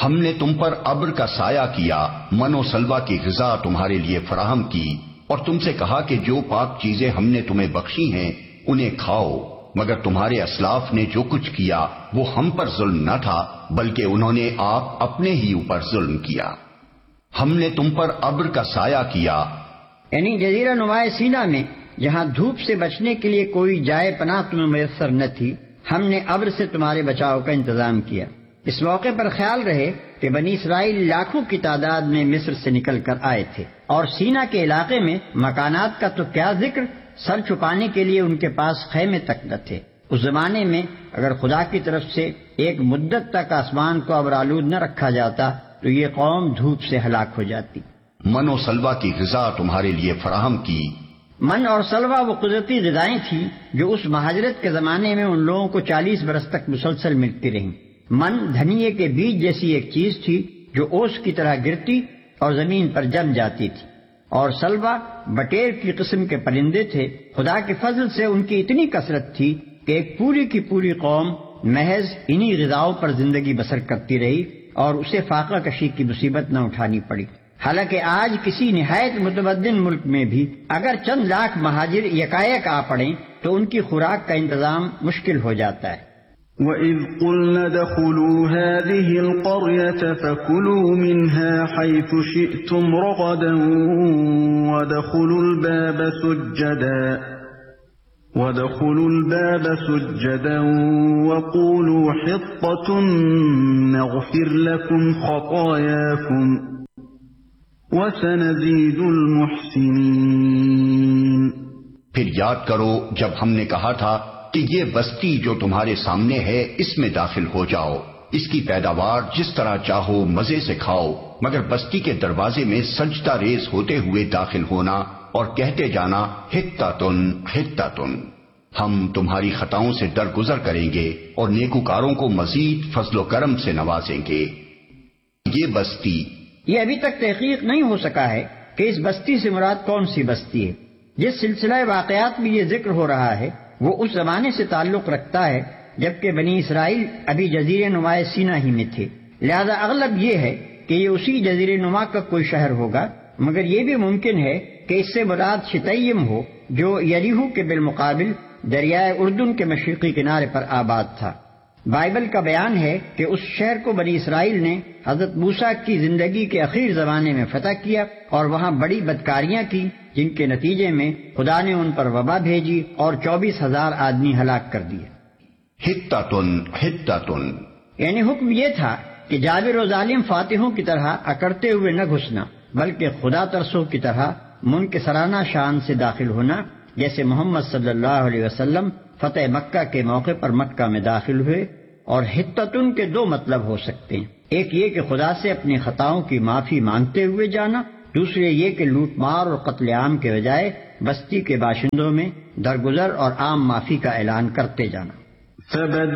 ہم نے تم پر ابر کا سایہ کیا، من و سلوہ کی غذا تمہارے لیے فراہم کی، اور تم سے کہا کہ جو پاک چیزیں ہم نے تمہیں بخشی ہیں انہیں کھاؤ، مگر تمہارے اسلاف نے جو کچھ کیا وہ ہم پر ظلم نہ تھا بلکہ انہوں نے آپ اپنے ہی اوپر ظلم کیا۔ ہم نے تم پر ابر کا سایہ کیا، یعنی جزیرہ نما سینا میں جہاں دھوپ سے بچنے کے لیے کوئی جائے پناہ تمہیں میسر نہ تھی، ہم نے ابر سے تمہارے بچاؤ کا انتظام کیا۔ اس موقع پر خیال رہے کہ بنی اسرائیل لاکھوں کی تعداد میں مصر سے نکل کر آئے تھے، اور سینا کے علاقے میں مکانات کا تو کیا ذکر، سر چھپانے کے لیے ان کے پاس خیمے تک نہ تھے۔ اس زمانے میں اگر خدا کی طرف سے ایک مدت تک آسمان کو ابرآلود نہ رکھا جاتا تو یہ قوم دھوپ سے ہلاک ہو جاتی۔ من و سلوہ کی غذا تمہارے لیے فراہم کی۔ من اور سلوہ وہ قدرتی غذائیں تھیں جو اس مہاجرت کے زمانے میں ان لوگوں کو 40 برس تک مسلسل ملتی رہیں۔ من دھنیے کے بیج جیسی ایک چیز تھی جو اوس کی طرح گرتی اور زمین پر جم جاتی تھی، اور سلوہ بٹیر کی قسم کے پرندے تھے۔ خدا کے فضل سے ان کی اتنی کثرت تھی کہ ایک پوری کی پوری قوم محض انہی غذاؤں پر زندگی بسر کرتی رہی اور اسے فاقہ کشی کی مصیبت نہ اٹھانی پڑی۔ حالانکہ آج کسی نہایت متمدن ملک میں بھی اگر چند لاکھ مہاجر یکایک آ پڑیں تو ان کی خوراک کا انتظام مشکل ہو جاتا ہے۔ وَإِذْ قُلْنَا ادْخُلُوا هَٰذِهِ الْقَرْيَةَ فَكُلُوا مِنْهَا حَيْثُ شِئْتُمْ رَغَدًا وَادْخُلُوا الْبَابَ سُجَّدًا وَقُولُوا حِطَّةٌ نَغْفِرْ لَكُمْ خَطَايَاكُمْ وَسَنَزِيدُ الْمُحْسِنِينَ۔ پھر یاد کرو جب ہم نے کہا تھا کہ یہ بستی جو تمہارے سامنے ہے اس میں داخل ہو جاؤ، اس کی پیداوار جس طرح چاہو مزے سے کھاؤ، مگر بستی کے دروازے میں سجدہ ریز ہوتے ہوئے داخل ہونا اور کہتے جانا حطۃ حطۃ، ہم تمہاری خطاؤں سے درگزر کریں گے اور نیکوکاروں کو مزید فضل و کرم سے نوازیں گے۔ یہ بستی، یہ ابھی تک تحقیق نہیں ہو سکا ہے کہ اس بستی سے مراد کون سی بستی ہے۔ جس سلسلہ واقعات میں یہ ذکر ہو رہا ہے وہ اس زمانے سے تعلق رکھتا ہے جبکہ بنی اسرائیل ابھی جزیرے نما سینا ہی میں تھے، لہذا اغلب یہ ہے کہ یہ اسی جزیرے نما کا کوئی شہر ہوگا، مگر یہ بھی ممکن ہے کہ اس سے مراد شتیم ہو جو یریحو کے بالمقابل دریائے اردن کے مشرقی کنارے پر آباد تھا۔ بائبل کا بیان ہے کہ اس شہر کو بنی اسرائیل نے حضرت موسیٰ کی زندگی کے اخیر زمانے میں فتح کیا اور وہاں بڑی بدکاریاں کی، جن کے نتیجے میں خدا نے ان پر وبا بھیجی اور 24,000 آدمی ہلاک کر دیے۔ حطۃ حطۃ، یعنی حکم یہ تھا کہ جابر و ظالم فاتحوں کی طرح اکڑتے ہوئے نہ گھسنا بلکہ خدا ترسوں کی طرح منکسرانہ شان سے داخل ہونا، جیسے محمد صلی اللہ علیہ وسلم فتح مکہ کے موقع پر مکہ میں داخل ہوئے۔ اور حطتن کے دو مطلب ہو سکتے ہیں، ایک یہ کہ خدا سے اپنی خطاؤں کی معافی مانگتے ہوئے جانا، دوسرے یہ کہ لوٹ مار اور قتل عام کے بجائے بستی کے باشندوں میں درگزر اور عام معافی کا اعلان کرتے جانا۔